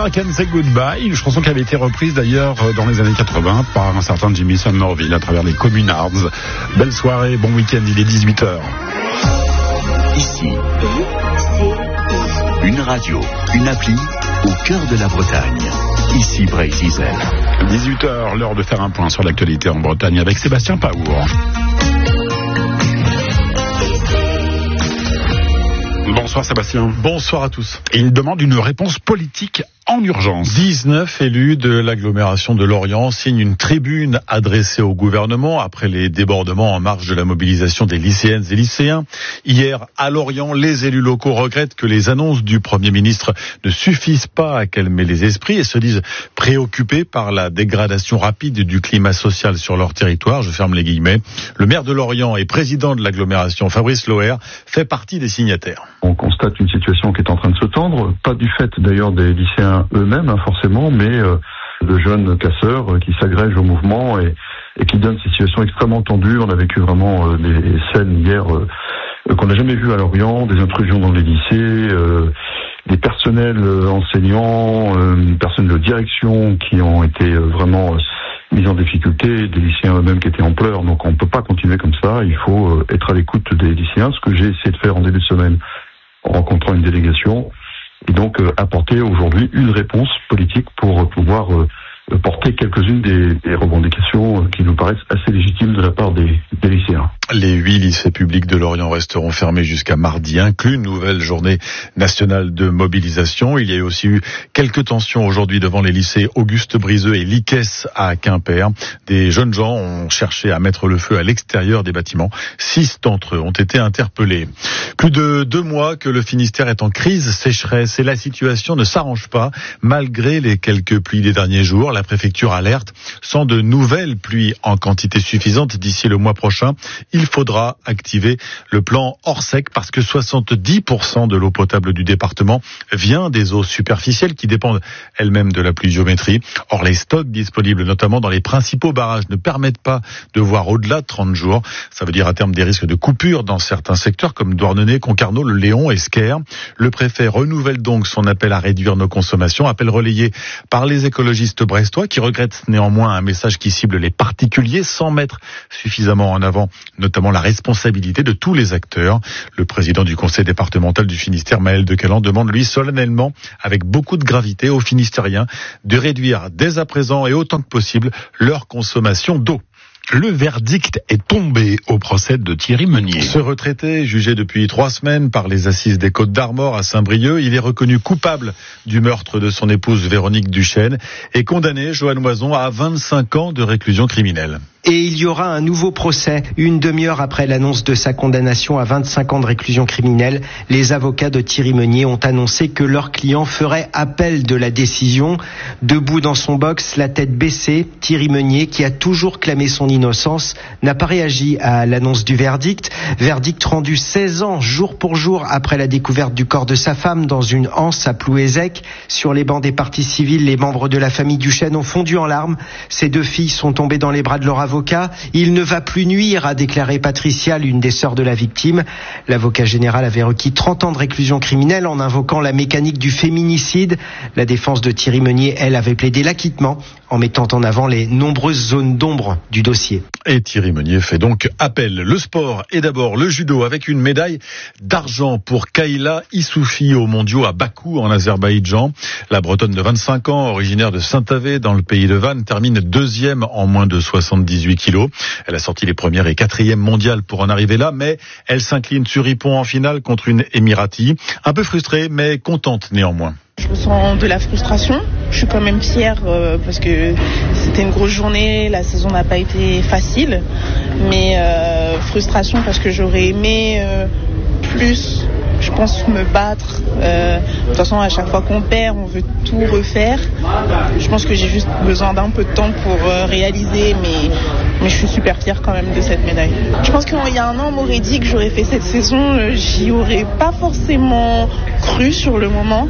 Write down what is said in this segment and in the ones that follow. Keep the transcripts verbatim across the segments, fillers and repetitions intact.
Can Say Goodbye, une chanson qui avait été reprise d'ailleurs dans les années quatre-vingts par un certain Jimmy Somerville à travers les Communards. Belle soirée, bon week-end, il est dix-huit heures. Ici, une radio, une appli au cœur de la Bretagne. Ici Bray-Zizel. dix-huit heures, l'heure de faire un point sur l'actualité en Bretagne avec Sébastien Paour. Bonsoir Sébastien. Bonsoir à tous. Il demande une réponse politique en urgence. dix-neuf élus de l'agglomération de Lorient signent une tribune adressée au gouvernement après les débordements en marge de la mobilisation des lycéennes et lycéens. Hier, à Lorient, les élus locaux regrettent que les annonces du Premier ministre ne suffisent pas à calmer les esprits et se disent préoccupés par la dégradation rapide du climat social sur leur territoire. Je ferme les guillemets. Le maire de Lorient et président de l'agglomération, Fabrice Loher, fait partie des signataires. On constate une situation qui est en train de se tendre, pas du fait d'ailleurs des lycéens eux-mêmes hein, forcément, mais euh, de jeunes casseurs euh, qui s'agrègent au mouvement et, et qui donnent cette situation extrêmement tendue. On a vécu vraiment euh, des scènes hier euh, qu'on n'a jamais vues à Lorient, des intrusions dans les lycées, euh, des personnels euh, enseignants, euh, personnes de direction qui ont été euh, vraiment euh, mis en difficulté, des lycéens eux-mêmes qui étaient en pleurs. Donc on ne peut pas continuer comme ça, il faut euh, être à l'écoute des lycéens, ce que j'ai essayé de faire en début de semaine en rencontrant une délégation, et donc euh, apporter aujourd'hui une réponse politique pour euh, pouvoir euh, porter quelques-unes des, des revendications euh, qui nous paraissent assez légitimes de la part des, des lycéens. Les huit lycées publics de Lorient resteront fermés jusqu'à mardi inclus, une nouvelle journée nationale de mobilisation. Il y a aussi eu quelques tensions aujourd'hui devant les lycées Auguste Briseux et l'I C E S à Quimper. Des jeunes gens ont cherché à mettre le feu à l'extérieur des bâtiments. Six d'entre eux ont été interpellés. Plus de deux mois que le Finistère est en crise sécheresse et la situation ne s'arrange pas malgré les quelques pluies des derniers jours. La préfecture alerte, sans de nouvelles pluies en quantité suffisante d'ici le mois prochain, il faudra activer le plan Orsec parce que soixante-dix pour cent de l'eau potable du département vient des eaux superficielles qui dépendent elles-mêmes de la pluviométrie. Or, les stocks disponibles, notamment dans les principaux barrages, ne permettent pas de voir au-delà de trente jours. Ça veut dire à terme des risques de coupure dans certains secteurs comme Douarnenez, Concarneau, le Léon et Sker. Le préfet renouvelle donc son appel à réduire nos consommations, appel relayé par les écologistes brestois qui regrettent néanmoins un message qui cible les particuliers sans mettre suffisamment en avant notamment la responsabilité de tous les acteurs. Le président du conseil départemental du Finistère, Maël Decalan, demande lui solennellement, avec beaucoup de gravité, aux Finistériens de réduire dès à présent et autant que possible leur consommation d'eau. Le verdict est tombé au procès de Thierry Meunier. Ce retraité, jugé depuis trois semaines par les assises des Côtes d'Armor à Saint-Brieuc, il est reconnu coupable du meurtre de son épouse Véronique Duchesne et condamné, Joanne Moison, à vingt-cinq ans de réclusion criminelle. Et il y aura un nouveau procès. Une demi-heure après l'annonce de sa condamnation à vingt-cinq ans de réclusion criminelle, les avocats de Thierry Meunier ont annoncé que leur client ferait appel de la décision. Debout dans son box, la tête baissée, Thierry Meunier, qui a toujours clamé son innocence, n'a pas réagi à l'annonce du verdict. Verdict rendu seize ans, jour pour jour, après la découverte du corps de sa femme dans une anse à Plouézec. Sur les bancs des parties civiles, les membres de la famille Duchesne ont fondu en larmes. Ces deux filles sont tombées dans les bras de leur avocat. Il ne va plus nuire, a déclaré Patricia, l'une des sœurs de la victime. L'avocat général avait requis trente ans de réclusion criminelle en invoquant la mécanique du féminicide. La défense de Thierry Meunier, elle, avait plaidé l'acquittement en mettant en avant les nombreuses zones d'ombre du dossier. Et Thierry Meunier fait donc appel. Le sport et d'abord le judo avec une médaille d'argent pour Kayla Issoufi aux mondiaux à Bakou en Azerbaïdjan. La Bretonne de vingt-cinq ans, originaire de Saint-Avé dans le pays de Vannes, termine deuxième en moins de soixante-dix-huit kilos. Elle a sorti les premières et quatrièmes mondiales pour en arriver là, mais elle s'incline sur Ippon en finale contre une Émirati. Un peu frustrée, mais contente néanmoins. Je ressens de la frustration. Je suis quand même fière euh, parce que c'était une grosse journée, la saison n'a pas été facile, mais euh, frustration parce que j'aurais aimé euh, plus, je pense, me battre. Euh, de toute façon, à chaque fois qu'on perd, on veut tout refaire. Je pense que j'ai juste besoin d'un peu de temps pour euh, réaliser, mais, mais je suis super fière quand même de cette médaille. Je pense qu'il y a un an, on m'aurait dit que j'aurais fait cette saison, j'y aurais pas forcément cru sur le moment.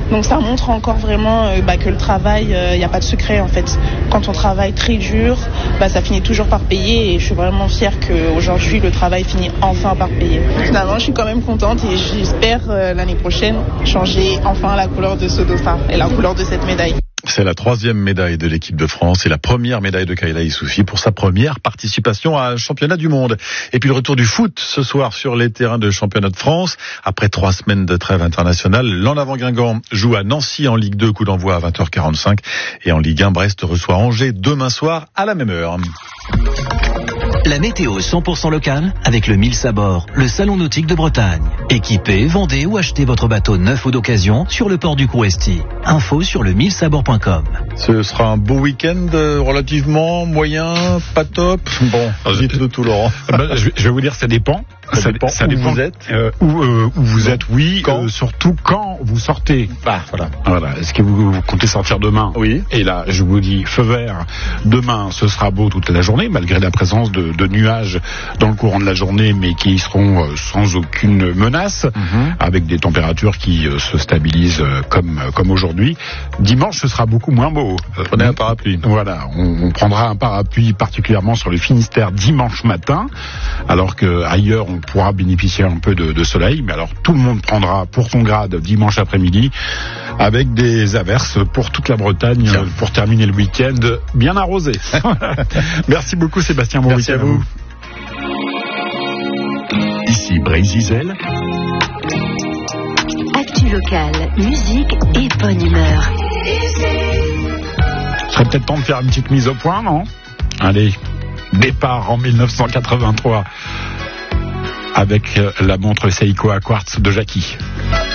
Donc ça montre encore vraiment euh, bah, que le travail, il euh, n'y a pas de secret en fait. Quand on travaille très dur, bah, ça finit toujours par payer et je suis vraiment fière qu'aujourd'hui le travail finit enfin par payer. Finalement, je suis quand même contente et j'espère euh, l'année prochaine changer enfin la couleur de ce dauphin et la couleur de cette médaille. C'est la troisième médaille de l'équipe de France et la première médaille de Kayla Issoufi pour sa première participation à un championnat du monde. Et puis le retour du foot ce soir sur les terrains de championnat de France. Après trois semaines de trêve internationale, l'En Avant Guingamp joue à Nancy en Ligue deux, coup d'envoi à vingt heures quarante-cinq. Et en Ligue un, Brest reçoit Angers demain soir à la même heure. La météo cent pour cent locale avec le Mille Sabord, le salon nautique de Bretagne. Équipez, vendez ou achetez votre bateau neuf ou d'occasion sur le port du Couresti. Info sur le mille sabord point com. Ce sera un beau week-end, relativement moyen, pas top. Bon, dites-le tout, Laurent. Ben, je, je vais vous dire, ça dépend. Ça, ça dépend, ça où dépend vous êtes. Euh, où, euh, où vous non. êtes, oui. Quand euh, surtout quand vous sortez. Ah, voilà. Voilà. Est-ce que vous, vous comptez sortir demain? Oui. Et là, je vous dis, feu vert. Demain, ce sera beau toute la journée, malgré la présence de, de nuages dans le courant de la journée, mais qui seront euh, sans aucune menace, mm-hmm. avec des températures qui euh, se stabilisent euh, comme euh, comme aujourd'hui. Dimanche, ce sera beaucoup moins beau. Euh, Prenez un parapluie. Voilà. On, on prendra un parapluie particulièrement sur le Finistère dimanche matin, alors que ailleurs on pourra bénéficier un peu de, de soleil, mais alors tout le monde prendra pour son grade dimanche après-midi avec des averses pour toute la Bretagne. Tiens. Pour terminer le week-end bien arrosé. Merci beaucoup Sébastien, bon Merci week-end à vous. Ici Brésil. Actu locale, musique et bonne humeur. Ce serait peut-être temps de faire une petite mise au point, non? Allez, départ en mille neuf cent quatre-vingt-trois avec la montre Seiko à quartz de Jackie.